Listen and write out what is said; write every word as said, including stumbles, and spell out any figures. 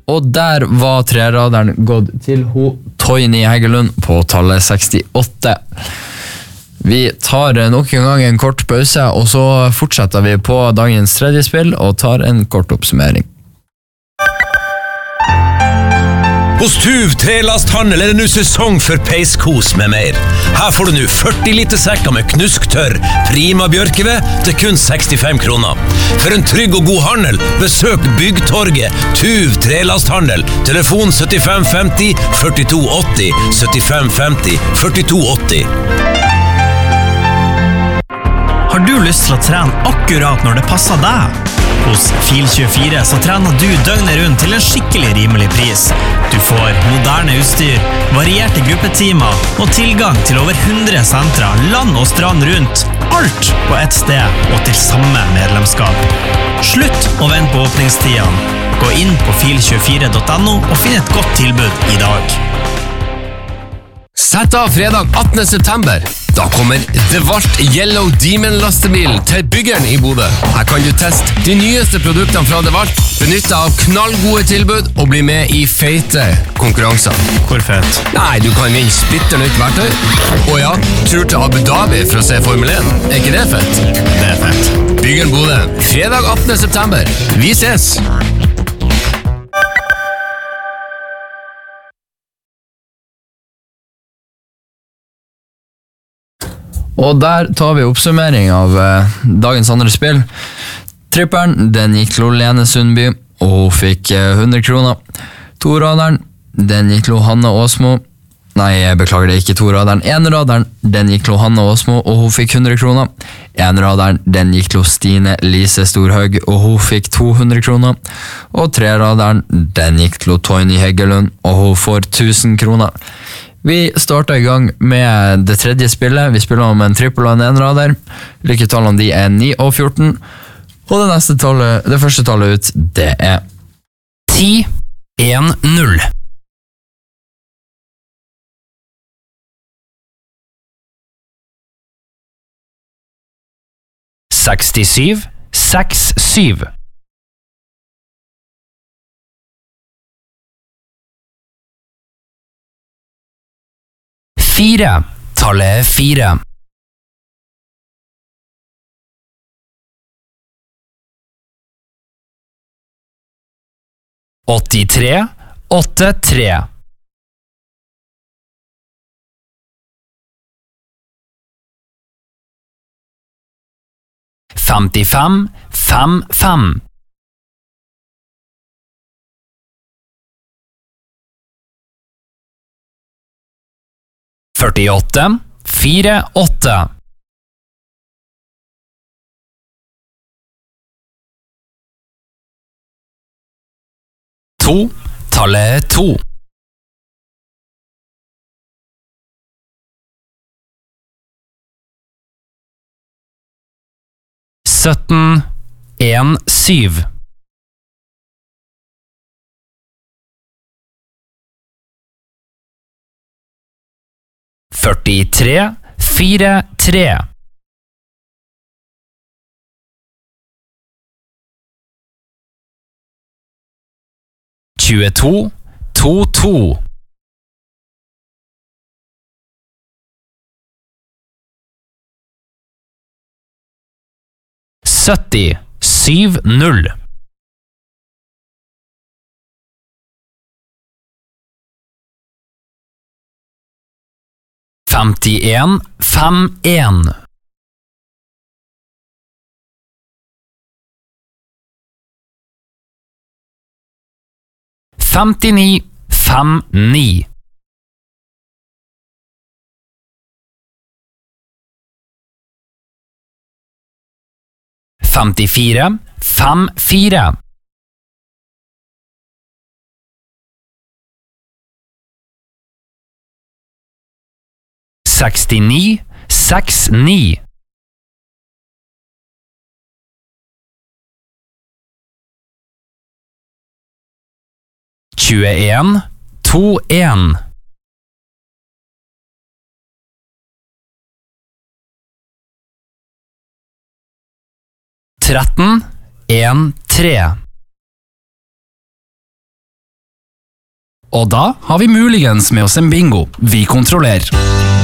og der var treraderen gått til ho Toini Heggelund på tallet sekstiåtte. Vi tar nok en gang en kort pause, og så fortsetter vi på dagens tredje spill og tar en kort oppsummering. Hos Tuv Trelasthandel er det nå sesong for peiskos med mer. Her får du nå førti liter sekker med knusktørr prima bjørkeved til kun sekstifem kroner. For en trygg og god handel, besøk Byggtorget Tuv Trelasthandel. Telefon syttifem femti førtito åtti, syttifem femti førtito åtti. Har du lyst til å trene akkurat når det passer deg? Hos Fil tjuefire så trener du døgnet rundt til en skikkelig rimelig pris. Du får moderne utstyr, varierte gruppetimer og tilgang til over hundre sentra, land og strand rundt. Alt på ett sted og til samme medlemskap. Slutt å vente på åpningstidene. Gå inn på fil tjuefire punktum no og finn et godt tilbud i dag. Sett av fredag attende september. Da kommer DeWalt Yellow Demon lastebil til byggeren i Bodø. Her kan du teste de nyeste produktene fra DeWalt, benytte av knallgode tilbud og bli med i feite konkurranser. Hvor fett? Nei, du kan vinne splitter nytt verktøy. Og ja, tur til Abu Dhabi for å se Formel én. Er ikke det fett? Det er fett. Byggeren Bodø, fredag attende september. Vi ses! Og der tar vi oppsummering av eh, dagens andre spill. Tripperen, den gikk til Lene Sundby, og hun fikk eh, hundre kroner. Toraderen, den gikk til Hanne Åsmo. Nei, jeg beklager det, ikke toraderen. Enraderen, den gikk til Hanne Åsmo, og hun fikk hundre kroner. Enraderen, den gikk til Stine Lise Storhaug, og hun fikk to hundre kroner. Og treraderen, den gikk til Toini Heggelund, og hun får tusen kroner. Vi starter i gang med det tredje spillet. Vi spiller om en trippel og en enrader. Lykketallene de er ni og fjorten. Og det neste tallet, det første tallet ut, det er ti en null. sekstisju seks syv. Fire, tallet fire. åttitre, åtte tre. femtifem, fem fem. førtiåtte, fire åtte. To, tallet to. sytten, en syv. førtitre, fire tre. tjueto, to to. sytti, syv null. femtien, fem en. femtini, fem ni. femtifire, fem fire. sekstini, seks ni. tjueen, to en. tretten, en tre. Og da har vi muligens med oss en bingo vi kontrollerer.